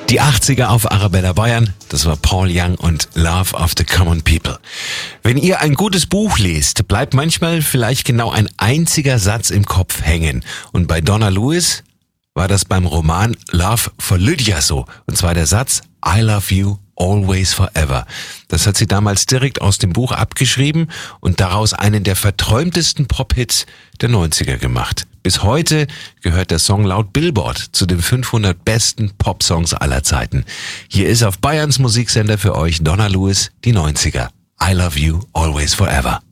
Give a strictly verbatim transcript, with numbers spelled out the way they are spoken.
Die achtziger auf Arabella Bayern, das war Paul Young und Love of the Common People. Wenn ihr ein gutes Buch lest, bleibt manchmal vielleicht genau ein einziger Satz im Kopf hängen. Und bei Donna Lewis war das beim Roman Love for Lydia so. Und zwar der Satz, I love you always forever. Das hat sie damals direkt aus dem Buch abgeschrieben und daraus einen der verträumtesten Pop-Hits der neunziger gemacht. Bis heute gehört der Song laut Billboard zu den fünfhundert besten Pop-Songs aller Zeiten. Hier ist auf Bayerns Musiksender für euch Donna Lewis, die neunziger. I love you always forever.